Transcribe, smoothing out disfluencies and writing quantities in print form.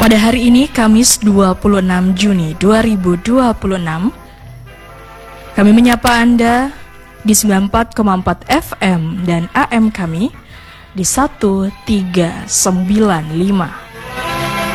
Pada hari ini, Kamis 26 Juni 2026, kami menyapa Anda di 94,4 FM dan AM kami di 1395.